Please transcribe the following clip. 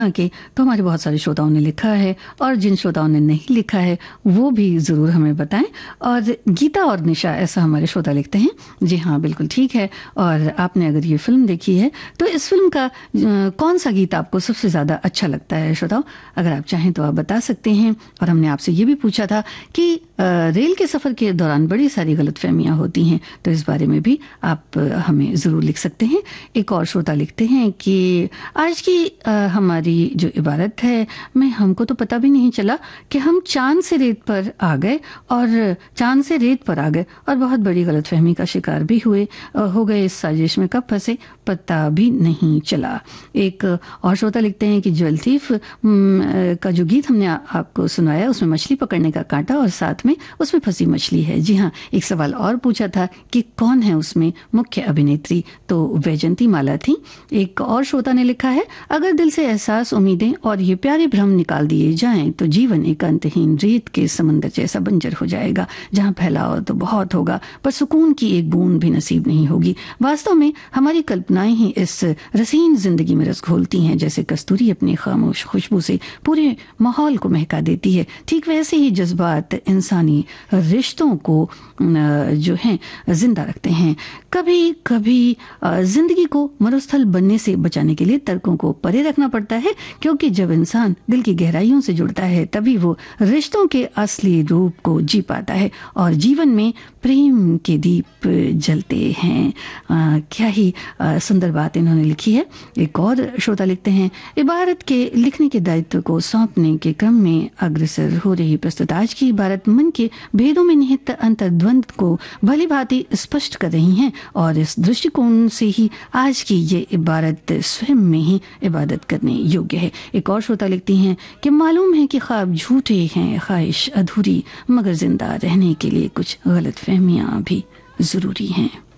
के तो हमारे बहुत सारे श्रोताओं ने लिखा है, और जिन श्रोताओं ने नहीं लिखा है वो भी ज़रूर हमें बताएं। और गीता और निशा, ऐसा हमारे श्रोता लिखते हैं। जी हाँ, बिल्कुल ठीक है। और आपने अगर ये फिल्म देखी है तो इस फिल्म का कौन सा गीत आपको सबसे ज़्यादा अच्छा लगता है श्रोताओं, अगर आप चाहें तो आप बता सकते हैं। और हमने आपसे ये भी पूछा था कि रेल के सफ़र के दौरान बड़ी सारी गलतफहमियाँ होती हैं, तो इस बारे में भी आप हमें ज़रूर लिख सकते हैं। एक और श्रोता लिखते हैं कि आज की हमारी जो इबारत है मैं हमको तो पता भी नहीं चला कि हम चांद से रेत पर आ गए और चांद से रेत पर आ गए और बहुत बड़ी गलतफहमी का शिकार भी हो गए। इस साजिश में कब फंसे पता भी नहीं चला। एक और श्रोता लिखते हैं कि ज्वेलथीफ का जो गीत हमने आपको सुनाया उसमें मछली पकड़ने का कांटा और साथ में उसमें फंसी मछली है। जी हाँ, एक सवाल और पूछा था कि कौन है उसमें मुख्य अभिनेत्री, तो वैजंती माला थी। एक और श्रोता ने लिखा है, अगर दिल से एहसास, उम्मीदें और ये प्यारे भ्रम निकाल दिए जाएं तो जीवन एक अंतहीन रेत के समंदर जैसा बंजर हो जाएगा, जहां फैलाव तो बहुत होगा पर सुकून की एक बूंद भी नसीब नहीं होगी। वास्तव में हमारी कल्पनाएं ही इस रसीन जिंदगी में रस घोलती हैं, जैसे कस्तूरी अपनी खामोश खुशबू से पूरे माहौल को महका देती है। ठीक वैसे ही जज्बात इंसानी रिश्तों को जो हैं जिंदा रखते हैं। कभी कभी जिंदगी को मरुस्थल बनने से बचाने के लिए तर्कों को परे रखना पड़ता है, क्योंकि जब इंसान दिल की गहराइयों से जुड़ता है तभी वो रिश्तों के असली रूप को जी पाता है और जीवन में प्रेम के दीप जलते हैं। क्या ही सुंदर बात इन्होंने लिखी है। एक और श्रोता लिखते हैं, इबारत के लिखने के दायित्व को सौंपने के क्रम में अग्रसर हो रही प्रस्तुत आज की इबारत मन के भेदों में निहित अंतर्द्वंद को भली भांति स्पष्ट कर रही हैं, और इस दृष्टिकोण से ही आज की ये इबारत स्वयं में ही इबादत करने योग्य है। एक और श्रोता लिखती हैं कि मालूम है कि ख्वाब झूठे हैं, ख्वाहिश अधूरी, मगर जिंदा रहने के लिए कुछ गलतफहमियां भी जरूरी हैं।